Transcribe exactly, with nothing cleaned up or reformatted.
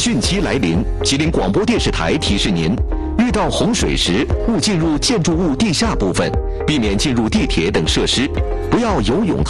汛期来临，吉林广播电视台提示您：遇到洪水时，勿进入建筑物地下部分，避免进入地铁等设施，不要游泳。